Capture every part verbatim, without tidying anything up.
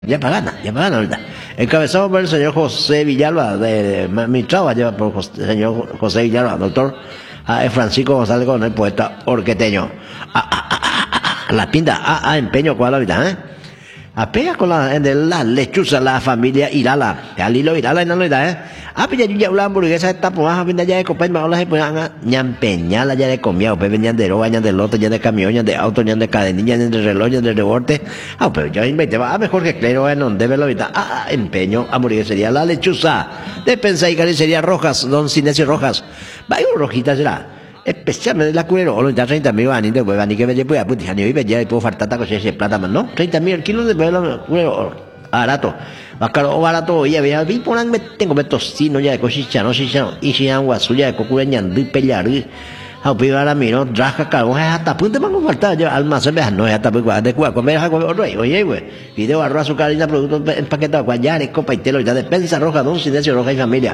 Ya pagana, ya pagana ahorita. Encabezado por el señor José Villalba, de, de mi trabajo lleva por el señor José Villalba, doctor ah, Francisco González con el poeta orqueteño. Ah, ah, ah, ah, ah, la pinta, ah, ah, empeño cuál ahorita, ¿eh? Apega con la, de la lechuza, la familia Irala. Ya lilo Irala y no lo da, ¿eh? Ah, pues ya yo ya hablaba hamburguesa esta por más pinta ya de copa y más las pues han ñampeñala ya de comida, pues venían de roba, ñan de lote, ya de camión, ñan de auto, ñan de cadenilla, ñan de reloj, ñan de reborte. Ah, pero yo inventé, ah, mejor que claro, en donde ve lo ahorita. Ah, empeño, hamburguesería La Lechuza. Despensa y carnicería Rojas, don Sinesio Rojas. Vaya rojita será. Especialmente la curero, ya treinta mil años de hueva, ni que me lleve a puti, ni hoy ya puedo faltar tacos ese plata, ¿no? treinta mil kilos de hueva, curero, barato. Más caro o barato, ya veía, vi por me tengo me tocino ya de cochicha, no chicha, y si agua suya de cocureña, de pelear, a pedir a mí, no, rasca carbón, hasta punto me va a faltar, yo almacén, no es hasta pues, de cuál, comer algo, oye, güey, video arroz, azúcar, harina, productos empaquetados, guayares, copa y telo, ya despensa roja, don Silencio Roja y familia.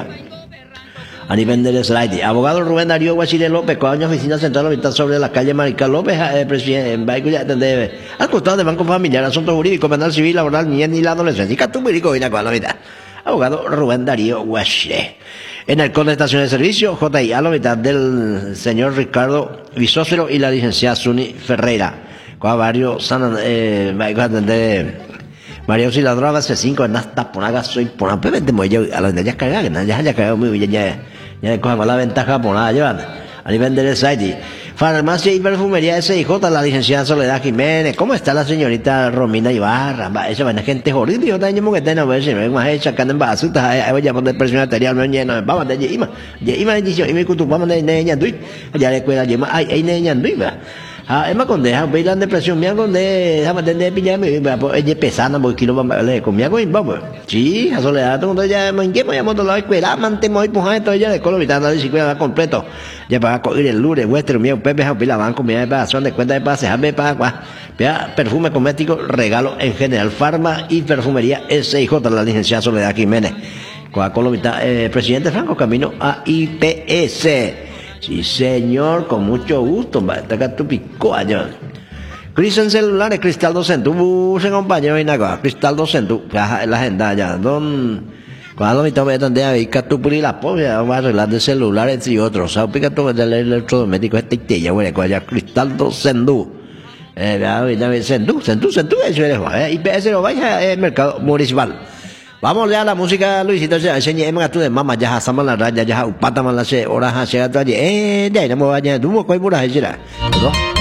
A nivel del slide. Abogado Rubén Darío Guachile López, coaño oficina central ubicada sobre la calle Marical López, eh, presidente, en Baico ya atende, al costado del Banco Familiar, Asuntos Jurídicos, Penal Civil, Laboral, Niñez y la Adolescencia. Y Catupirico, y la cual, abogado Rubén Darío Guachile. En el Conde de Estación de Servicio, J I, a la mitad del señor Ricardo Bisócero y la licenciada Suni Ferreira. Con varios, San, eh, Baico atende, María Auxiliadora base cinco en hasta ponaga soy ponaga pero vente muy yo a la ya cargada ya ya cargado muy bien ya ya coge la ventaja ponaga llevan a nivel del site farmacia y perfumería S I J la licenciada Soledad Jiménez. ¿Cómo está la señorita Romina Ibarra? Esa va gente jodida yo también que tengo ver si me más hecha que andan basuta voy a poner presión arterial no lleno vamos de Yima Yima dice y me cutu vamos de niña duit ya le cuida Yima ay ay niña duit ah, es más con deja, ve la depresión, me hago de, déjame atender, pillarme, ella pesando, porque kilo, le comía con vamos. Sí, a soledad, todo ya, me inquiemo, ya monto la escuela, mantemos y pujar esto ya de colo, mitad de cincuenta completo. Ya para coger el lunes, vuestro, mío, pepe, pila banco, mira, de son de cuenta de pase, déjame para agua. Vea, perfume cosmético, regalo en general, farma y perfumería S I J, la licenciada Soledad Jiménez. Coca-Cola, mitad, eh, presidente Franco, camino a I P S. Sí, señor, con mucho gusto. Va, está acá tu pico allá. Cristian Celulares, Cristal doscientos. Se acompañó en acá. Cristal doscientos. La agenda allá. Don. Cuando me tome de ahí, que tú puri la pobre, vamos a arreglar de celulares y otros. ¿Sabes? Pica todo el electrodoméstico. Este ya, güey, allá. Cristal doscientos. Eh, ya, Sendú, Sendú, Sendú, eso es. Eh, I P S lo vaya al mercado municipal. Vamos a la música, Luisito, se enseña en tu de mamá, ya hasama la raya, ya upata malase, ora hasea traje, eh, de ahí no me vaya, tú me coy pura hechera, ¿no?